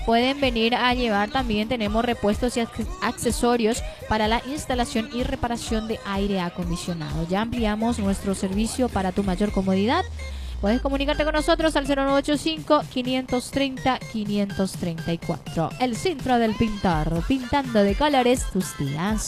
pueden venir a llevar. También tenemos repuestos y accesorios para la instalación y reparación de aire acondicionado. Ya ampliamos nuestro servicio para tu mayor comodidad. Puedes comunicarte con nosotros al 0985-530-534. El Centro del Pintor, pintando de colores tus días.